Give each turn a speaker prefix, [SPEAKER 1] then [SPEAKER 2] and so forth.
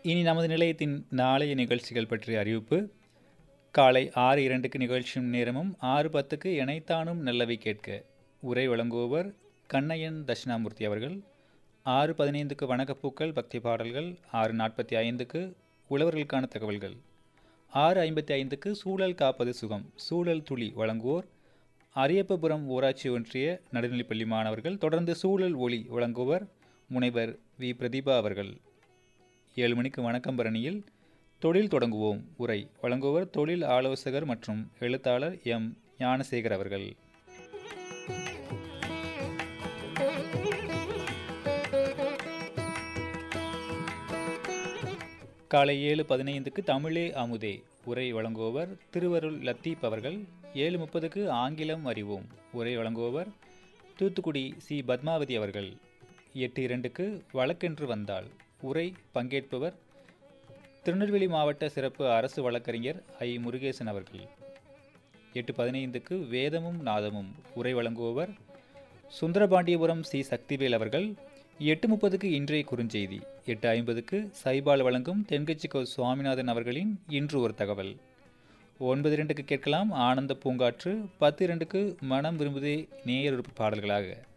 [SPEAKER 1] இனி நமது நிலையத்தின் நாளைய நிகழ்ச்சிகள் பற்றிய அறிவிப்பு. காலை 6:02க்கு நிகழ்ச்சியும் நேரமும், 6:10க்கு எனைத்தானும் நல்லவை கேட்க உரை வழங்குபவர் கண்ணையன் தட்சிணாமூர்த்தி அவர்கள். 6:15க்கு வணக்கப்பூக்கள் பக்தி பாடல்கள். 6:45க்கு உழவர்களுக்கான தகவல்கள். 6:55க்கு சூழல் காப்பது சுகம் சூழல் துளி வழங்குவோர் அரியப்பபுரம் ஊராட்சி ஒன்றிய நடுநிலைப்பள்ளி மாணவர்கள். தொடர்ந்து சூழல் ஒளி வழங்குவர் முனைவர் வி பிரதீபா அவர்கள். 7 மணிக்கு வணக்கம் பரணியில் தொழில் தொடங்குவோம் உரை வழங்குவர் தொழில் ஆலோசகர் மற்றும் எழுத்தாளர் எம் ஞானசேகர் அவர்கள். காலை 7:15க்கு தமிழே அமுதே உரை வழங்குபவர் திருவருள் லத்தீப் அவர்கள். 7:30க்கு ஆங்கிலம் அறிவோம் உரை வழங்குபவர் தூத்துக்குடி சி பத்மாவதி அவர்கள். 8:02க்கு வழக்கென்று வந்தால் உரை பங்கேற்பவர் திருநெல்வேலி மாவட்ட சிறப்பு அரசு வழக்கறிஞர் ஐ முருகேசன் அவர்கள். 8:15க்கு வேதமும் நாதமும் உரை வழங்குபவர் சுந்தரபாண்டியபுரம் சி சக்திவேல் அவர்கள். 8:30க்கு இன்றைய குறுஞ்செய்தி. 8:50க்கு சைபால் வழங்கும் தென்கட்சிக்கோ சுவாமிநாதன் அவர்களின் இன்று ஒரு தகவல். 9:02க்கு கேட்கலாம் ஆனந்த பூங்காற்று. 10:02க்கு மனம் விரும்புதே நேயர் பாடல்களாக.